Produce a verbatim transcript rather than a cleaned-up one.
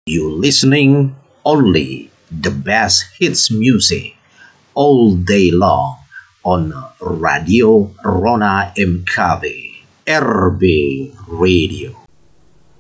You listening only the best hits music all day long on Radio Rona M K B R B Radio.